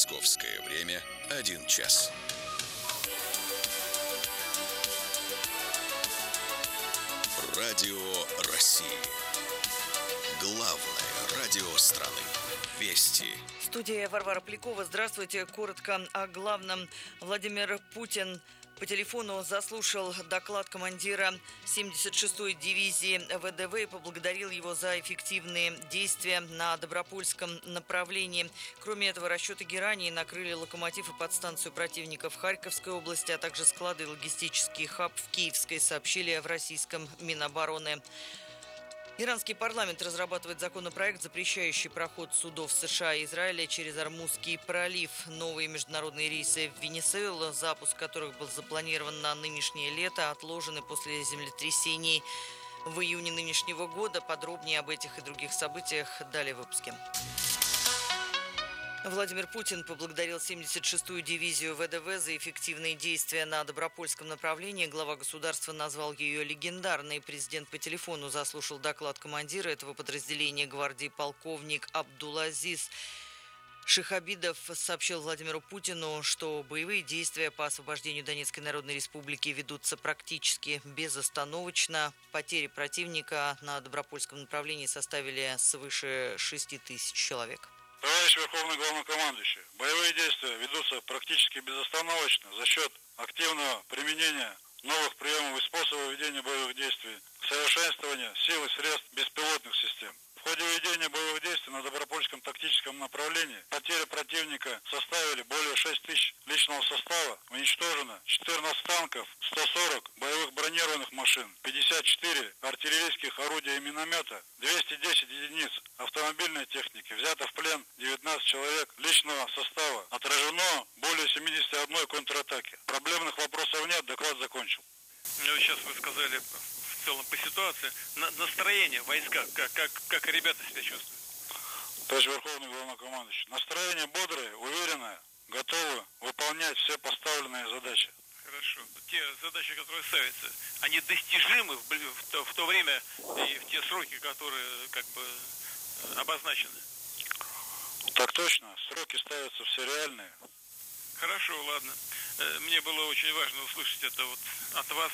Московское время 1 час. Радио России. Главное радио страны. Вести. Студия Варвара Полякова. Здравствуйте. Коротко о главном. Владимир Путин по телефону заслушал доклад командира 76-й дивизии ВДВ и поблагодарил его за эффективные действия на Добропольском направлении. Кроме этого, расчеты гераний накрыли локомотив и подстанцию противника в Харьковской области, а также склады и логистический хаб в Киевской, сообщили в российском Минобороны. Иранский парламент разрабатывает законопроект, запрещающий проход судов США и Израиля через Ормузский пролив. Новые международные рейсы в Венесуэлу, запуск которых был запланирован на нынешнее лето, отложены после землетрясений в июне нынешнего года. Подробнее об этих и других событиях далее в выпуске. Владимир Путин поблагодарил 76-ю дивизию ВДВ за эффективные действия на Добропольском направлении. Глава государства назвал ее легендарной. Президент по телефону заслушал доклад командира этого подразделения гвардии полковник Абдулазиз Шихабидов сообщил Владимиру Путину, что боевые действия по освобождению Донецкой Народной Республики ведутся практически безостановочно. Потери противника на Добропольском направлении составили свыше 6 тысяч человек. Товарищ Верховный Главнокомандующий, боевые действия ведутся практически безостановочно за счет активного применения новых приемов и способов ведения боевых действий, совершенствования сил и средств беспилотных систем. В ходе ведения боевых действий на Добропольском тактическом направлении потери противника составили более 6 тысяч личного состава, уничтожено 14 танков, 140 боевых бронированных машин, 54 артиллерийских орудия и миномета, 210 единиц автомобильной техники, взято в плен 19 человек личного состава, отражено более 71 контратаки. Проблемных вопросов нет, доклад закончил. Сейчас вы сказали в целом по ситуации, настроение в войсках, как ребята себя чувствуют? Товарищ Верховный Главнокомандующий, настроение бодрое, уверенное, готовы выполнять все поставленные задачи. Хорошо. Те задачи, которые ставятся, они достижимы в то время и в те сроки, которые обозначены? Так точно, сроки ставятся все реальные. Хорошо, ладно. Мне было очень важно услышать это вот от вас,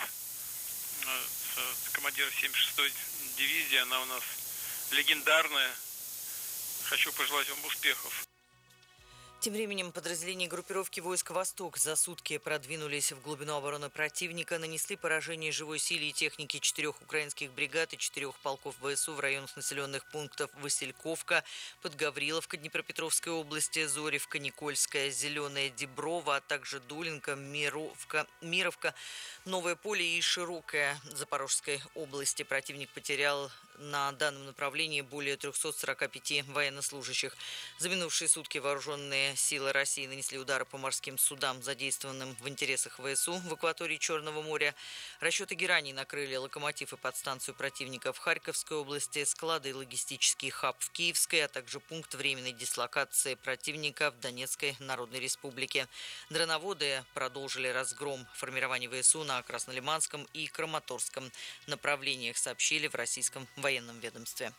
командира 76-й дивизии. Она у нас легендарная. Хочу пожелать вам успехов. Тем временем подразделения группировки войск «Восток» за сутки продвинулись в глубину обороны противника, нанесли поражение живой силе и технике 4 украинских бригад и 4 полков ВСУ в районах населенных пунктов Васильковка, Подгавриловка Днепропетровской области, Зоревка, Никольская, Зеленая, Деброва, а также Дулинка, Мировка, Новое поле и Широкое Запорожской области. Противник потерял на данном направлении более 345 военнослужащих. За минувшие сутки вооруженные силы России нанесли удары по морским судам, задействованным в интересах ВСУ в акватории Черного моря. Расчеты гераний накрыли локомотив и подстанцию противника в Харьковской области, склады и логистический хаб в Киевской, а также пункт временной дислокации противника в Донецкой Народной Республике. Дроноводы продолжили разгром формирований ВСУ на Краснолиманском и Краматорском направлениях, сообщили в российском военном ведомстве.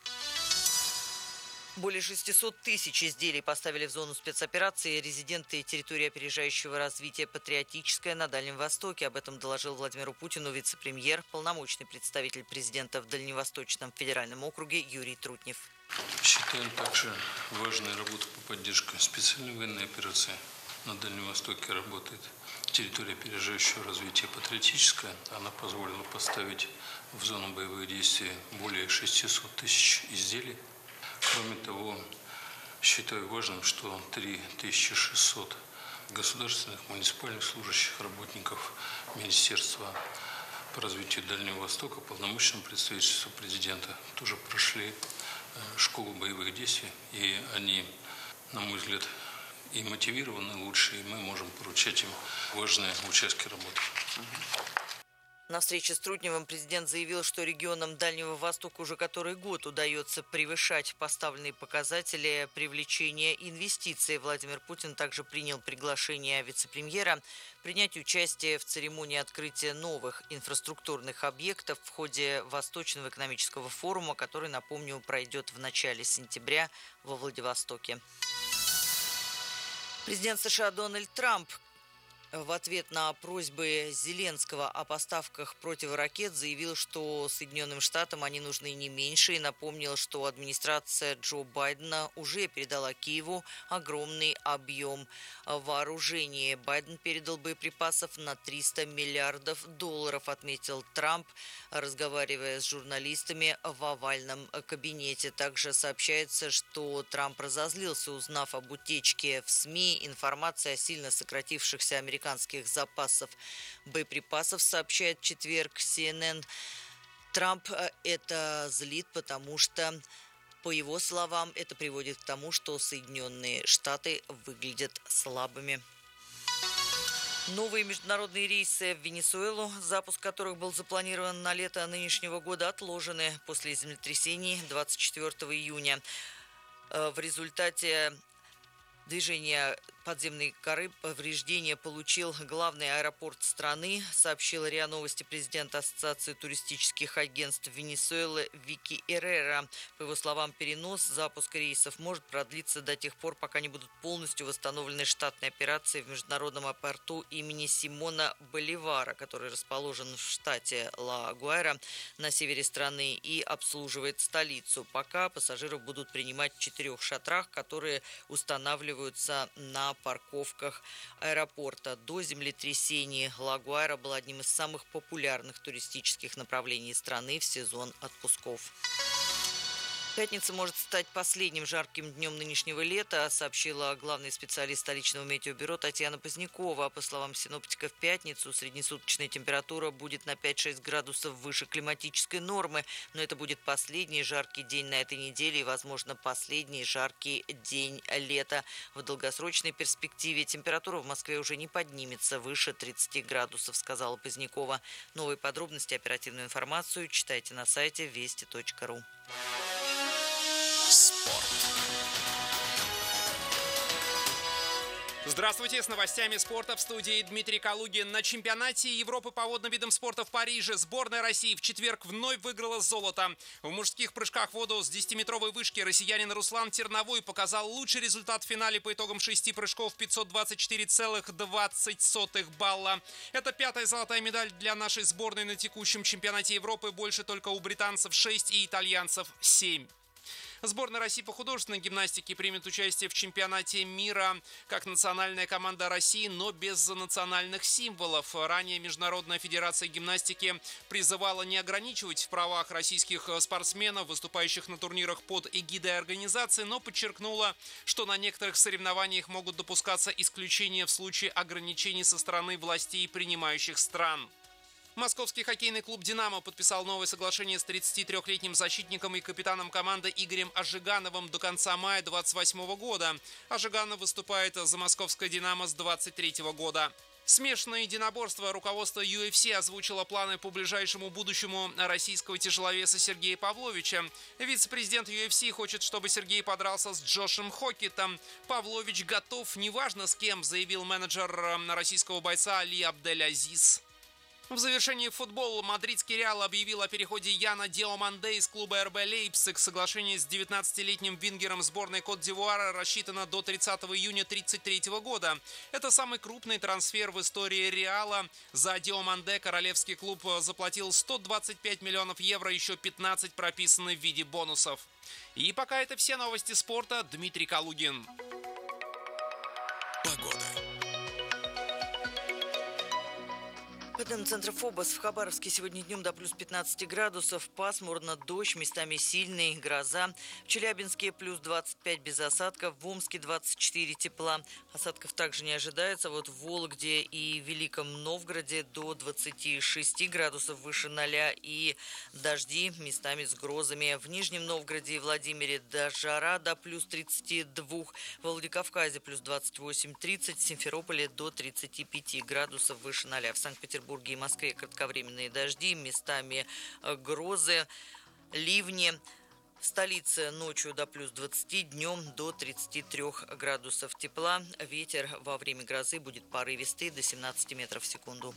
Более 600 тысяч изделий поставили в зону спецоперации резиденты территории опережающего развития «Патриотическая» на Дальнем Востоке. Об этом доложил Владимиру Путину вице-премьер, полномочный представитель президента в Дальневосточном федеральном округе Юрий Трутнев. Считаем также важной работу по поддержке специальной военной операции. На Дальнем Востоке работает территория опережающего развития «Патриотическая». Она позволила поставить в зону боевых действий более 600 тысяч изделий. Кроме того, считаю важным, что 3600 государственных муниципальных служащих работников Министерства по развитию Дальнего Востока, полномочного представительства президента, тоже прошли школу боевых действий, и они, на мой взгляд, и мотивированы лучше, и мы можем поручать им важные участки работы. На встрече с Трутневым президент заявил, что регионам Дальнего Востока уже который год удается превышать поставленные показатели привлечения инвестиций. Владимир Путин также принял приглашение вице-премьера принять участие в церемонии открытия новых инфраструктурных объектов в ходе Восточного экономического форума, который, напомню, пройдет в начале сентября во Владивостоке. Президент США Дональд Трамп в ответ на просьбы Зеленского о поставках противоракет заявил, что Соединенным Штатам они нужны не меньше, и напомнил, что администрация Джо Байдена уже передала Киеву огромный объем вооружения. Байден передал боеприпасов на $300 миллиардов, отметил Трамп, разговаривая с журналистами в овальном кабинете. Также сообщается, что Трамп разозлился, узнав об утечке в СМИ информации о сильно сократившихся американских запасов боеприпасов, сообщает в четверг CNN. Трамп это злит, потому что, по его словам, это приводит к тому, что Соединенные Штаты выглядят слабыми. Новые международные рейсы в Венесуэлу, запуск которых был запланирован на лето нынешнего года, отложены после землетрясений 24 июня. В результате движения подземной коры повреждения получил главный аэропорт страны, сообщила РИА Новости президент Ассоциации туристических агентств Венесуэлы Вики Эррера. По его словам, перенос запуска рейсов может продлиться до тех пор, пока не будут полностью восстановлены штатные операции в международном аэропорту имени Симона Боливара, который расположен в штате Ла-Гуайра на севере страны и обслуживает столицу. Пока пассажиров будут принимать в 4 шатрах, которые устанавливаются на парковках аэропорта. До землетрясения Ла-Гуайра был одним из самых популярных туристических направлений страны в сезон отпусков. Пятница может стать последним жарким днем нынешнего лета, сообщила главный специалист столичного метеобюро Татьяна Позднякова. По словам синоптика, в пятницу среднесуточная температура будет на 5-6 градусов выше климатической нормы, но это будет последний жаркий день на этой неделе и, возможно, последний жаркий день лета. В долгосрочной перспективе температура в Москве уже не поднимется выше 30 градусов, сказала Позднякова. Новые подробности, оперативную информацию читайте на сайте вести.ру. Спорт. Здравствуйте, с новостями спорта в студии Дмитрий Калугин. На чемпионате Европы по водным видам спорта в Париже сборная России в четверг вновь выиграла золото. В мужских прыжках в воду с 10-метровой вышки россиянин Руслан Терновой показал лучший результат в финале по итогам 6 прыжков 524,20 балла. Это 5-я золотая медаль для нашей сборной на текущем чемпионате Европы. Больше только у британцев 6 и итальянцев 7. Сборная России по художественной гимнастике примет участие в чемпионате мира как национальная команда России, но без национальных символов. Ранее Международная федерация гимнастики призывала не ограничивать в правах российских спортсменов, выступающих на турнирах под эгидой организации, но подчеркнула, что на некоторых соревнованиях могут допускаться исключения в случае ограничений со стороны властей принимающих стран. Московский хоккейный клуб «Динамо» подписал новое соглашение с 33-летним защитником и капитаном команды Игорем Ожигановым до конца мая 2028 года. Ожиганов выступает за московское «Динамо» с 2023 года. Смешанное единоборство руководство UFC озвучило планы по ближайшему будущему российского тяжеловеса Сергея Павловича. Вице-президент UFC хочет, чтобы Сергей подрался с Джошем Хокетом. Павлович готов, неважно с кем, заявил менеджер российского бойца Али Абдель-Азиз. В завершении футбола мадридский Реал объявил о переходе Яна Диоманде из клуба РБ Лейпциг. Соглашение с 19-летним вингером сборной Кот-д'Ивуара рассчитано до 30 июня 1933 года. Это самый крупный трансфер в истории Реала. За Диоманде королевский клуб заплатил 125 миллионов евро, еще 15 прописаны в виде бонусов. И пока это все новости спорта. Дмитрий Калугин. Погода. По данным центра ФОБОС, в Хабаровске сегодня днем до плюс 15 градусов, пасмурно, дождь, местами сильный, гроза. В Челябинске плюс 25 без осадков, в Омске 24 тепла. Осадков также не ожидается. Вот в Вологде и Великом Новгороде до 26 градусов выше 0 и дожди местами с грозами. В Нижнем Новгороде и Владимире жара до плюс 32, в Владикавказе плюс 28-30, в Симферополе до 35 градусов выше 0. В Санкт-Петербурге и Москве кратковременные дожди, местами грозы, ливни. В столице ночью до плюс 20, днем до 33 градусов тепла. Ветер во время грозы будет порывистый до 17 метров в секунду.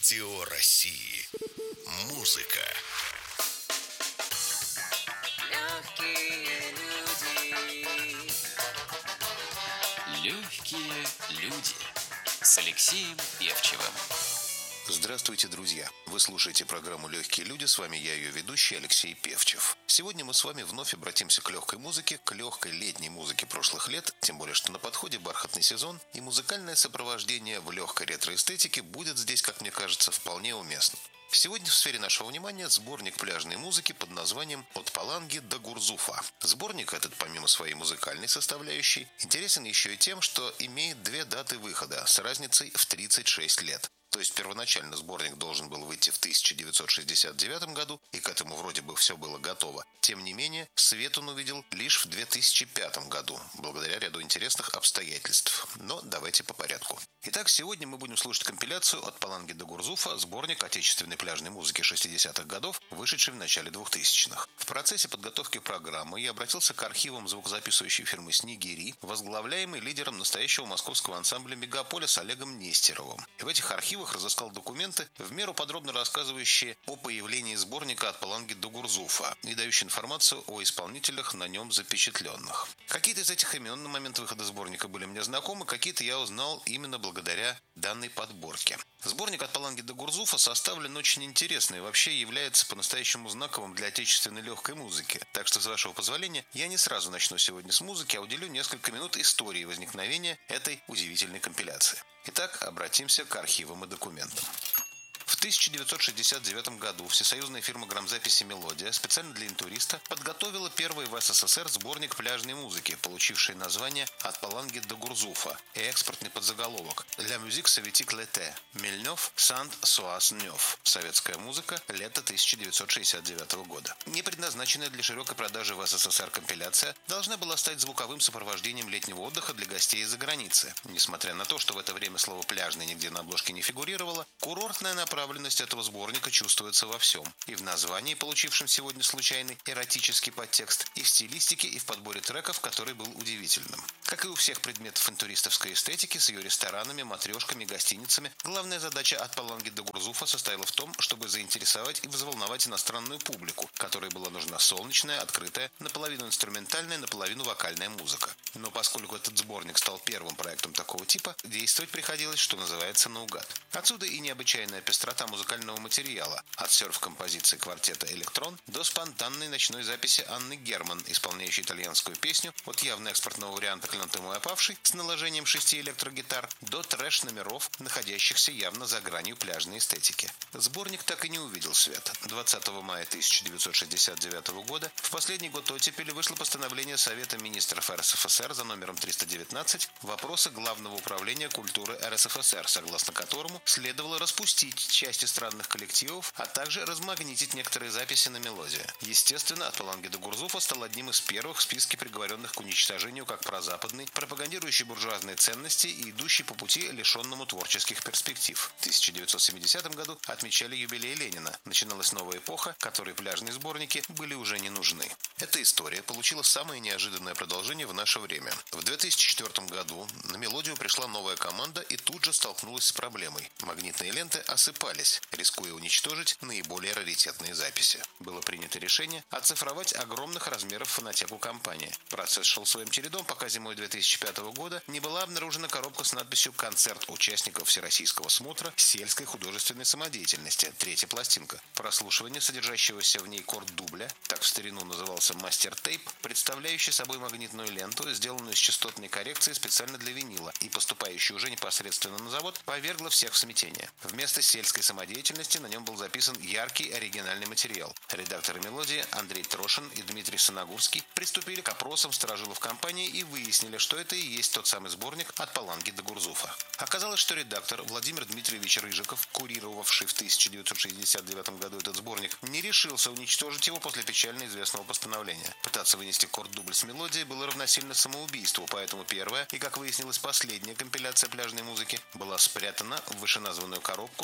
Радио России. Музыка. Легкие люди. Легкие люди с Алексеем Певчевым. Здравствуйте, друзья! Вы слушаете программу «Легкие люди», с вами я, ее ведущий Алексей Певчев. Сегодня мы с вами вновь обратимся к легкой музыке, к легкой летней музыке прошлых лет, тем более, что на подходе бархатный сезон, и музыкальное сопровождение в легкой ретро-эстетике будет здесь, как мне кажется, вполне уместно. Сегодня в сфере нашего внимания сборник пляжной музыки под названием «От Паланги до Гурзуфа». Сборник этот, помимо своей музыкальной составляющей, интересен еще и тем, что имеет две даты выхода с разницей в 36 лет. То есть первоначально сборник должен был выйти в 1969 году, и к этому вроде бы все было готово. Тем не менее, свет он увидел лишь в 2005 году, благодаря ряду интересных обстоятельств. Но давайте по порядку. Итак, сегодня мы будем слушать компиляцию «От Паланги до Гурзуфа», сборник отечественной пляжной музыки 60-х годов, вышедший в начале 2000-х. В процессе подготовки программы я обратился к архивам звукозаписывающей фирмы «Снегири», возглавляемой лидером настоящего московского ансамбля «Мегаполис» Олегом Нестеровым. И в этих архивах разыскал документы, в меру подробно рассказывающие о появлении сборника «От Паланги до Гурзуфа» и дающие информацию о исполнителях на нем запечатленных. Какие-то из этих имен на момент выхода сборника были мне знакомы, какие-то я узнал именно благодаря данной подборке. Сборник «От Паланги до Гурзуфа» составлен очень интересно и вообще является по-настоящему знаковым для отечественной легкой музыки. Так что, с вашего позволения, я не сразу начну сегодня с музыки, а уделю несколько минут истории возникновения этой удивительной компиляции. Итак, обратимся к архивам и документам. В 1969 году всесоюзная фирма грамзаписи «Мелодия» специально для интуриста подготовила первый в СССР сборник пляжной музыки, получивший название «От Паланги до Гурзуфа» и экспортный подзаголовок «La musique soviétique l'été. Мельнев, Санд-Суас-Нев. Советская музыка. Лето 1969 года». Не предназначенная для широкой продажи в СССР компиляция должна была стать звуковым сопровождением летнего отдыха для гостей из-за границы. Несмотря на то, что в это время слово «пляжный» нигде на обложке не фигурировало, курортная направленность этого сборника чувствуется во всем. И в названии, получившем сегодня случайный эротический подтекст, и в стилистике, и в подборе треков, который был удивительным. Как и у всех предметов интуристовской эстетики, с ее ресторанами, матрешками, гостиницами, главная задача «От Паланги до Гурзуфа» состояла в том, чтобы заинтересовать и взволновать иностранную публику, которой была нужна солнечная, открытая, наполовину инструментальная, наполовину вокальная музыка. Но поскольку этот сборник стал первым проектом такого типа, действовать приходилось, что называется, наугад. Отсюда и необычайная пестрота музыкального материала, от серф-композиции квартета «Электрон» до спонтанной ночной записи Анны Герман, исполняющей итальянскую песню, от явно экспортного варианта «Клен ты мой опавший» с наложением 6 электрогитар до трэш-номеров, находящихся явно за гранью пляжной эстетики. Сборник так и не увидел свет. 20 мая 1969 года, в последний год оттепели, вышло постановление Совета министров РСФСР за номером 319 «Вопросы Главного управления культуры РСФСР», согласно которому следовало распустить часть эстрадных коллективов, а также размагнитить некоторые записи на мелодию. Естественно, «От Паланги до Гурзуфа» стал одним из первых в списке приговоренных к уничтожению как прозападный, пропагандирующий буржуазные ценности и идущий по пути, лишенному творческих перспектив. В 1970 году отмечали юбилей Ленина. Начиналась новая эпоха, которой пляжные сборники были уже не нужны. Эта история получила самое неожиданное продолжение в наше время. В 2004 году на мелодию пришла новая команда и тут же столкнулась с проблемой. Магнитные ленты осыпались, рискуя уничтожить наиболее раритетные записи. Было принято решение оцифровать огромных размеров фонотеку компании. Процесс шел своим чередом, пока зимой 2005 года не была обнаружена коробка с надписью «Концерт участников Всероссийского смотра сельской художественной самодеятельности. Третья пластинка». Прослушивание содержащегося в ней корд-дубля, так в старину назывался мастер-тейп, представляющий собой магнитную ленту, сделанную с частотной коррекцией специально для винила и поступающую уже непосредственно на завод, повергло всех в смятение. Вместо сельской самодеятельности на нем был записан яркий оригинальный материал. Редакторы мелодии Андрей Трошин и Дмитрий Саногурский приступили к опросам сторожилов компании и выяснили, что это и есть тот самый сборник «От Паланги до Гурзуфа». Оказалось, что редактор Владимир Дмитриевич Рыжиков, курировавший в 1969 году этот сборник, не решился уничтожить его после печально известного постановления. Пытаться вынести корд-дубль с мелодией было равносильно самоубийству, поэтому первая и, как выяснилось, последняя компиляция пляжной музыки была спрятана в вышеназванную коробку с трудночитаемым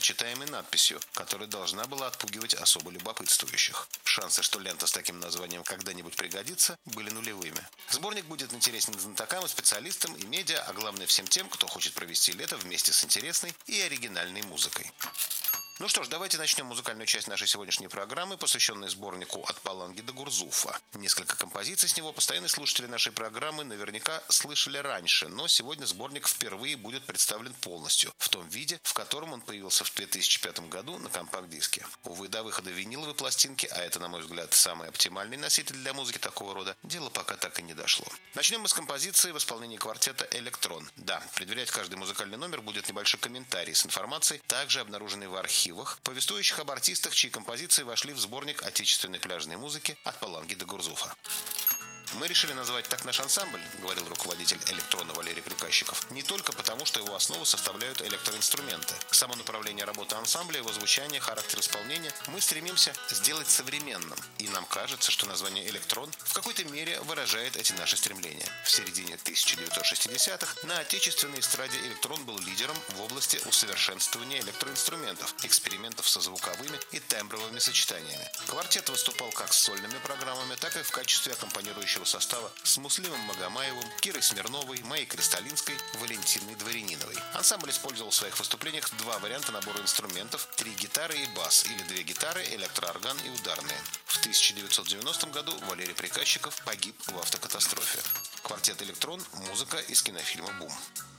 читаемой надписью, которая должна была отпугивать особо любопытствующих. Шансы, что лента с таким названием когда-нибудь пригодится, были нулевыми. Сборник будет интересен знатокам и специалистам, и медиа, а главное всем тем, кто хочет провести лето вместе с интересной и оригинальной музыкой. Ну что ж, давайте начнем музыкальную часть нашей сегодняшней программы, посвященной сборнику «От Паланги до Гурзуфа». Несколько композиций с него постоянные слушатели нашей программы наверняка слышали раньше, но сегодня сборник впервые будет представлен полностью, в том виде, в котором он появился в 2005 году на компакт-диске. Увы, до выхода виниловой пластинки, а это, на мой взгляд, самый оптимальный носитель для музыки такого рода, дело пока так и не дошло. Начнем мы с композиции в исполнении квартета «Электрон». Да, предварять каждый музыкальный номер будет небольшой комментарий с информацией, также обнаруженной в архиве, повествующих об артистах, чьи композиции вошли в сборник отечественной пляжной музыки «От Паланги до Гурзуфа». «Мы решили назвать так наш ансамбль», — говорил руководитель «Электрона» Валерий Крюкащиков, не только потому, что его основу составляют электроинструменты. Само направление работы ансамбля, его звучание, характер исполнения мы стремимся сделать современным. И нам кажется, что название «Электрон» в какой-то мере выражает эти наши стремления. В середине 1960-х на отечественной эстраде «Электрон» был лидером в области усовершенствования электроинструментов, экспериментов со звуковыми и тембровыми сочетаниями. Квартет выступал как с сольными программами, так и в качестве аккомпанирующего состава с Муслимом Магомаевым, Кирой Смирновой, Майей Кристалинской, Валентиной Дворяниновой. Ансамбль использовал в своих выступлениях два варианта набора инструментов: 3 гитары и бас, или 2 гитары, электроорган и ударные. В 1990 году Валерий Приказчиков погиб в автокатастрофе. Квартет «Электрон» – музыка из кинофильма «Бум».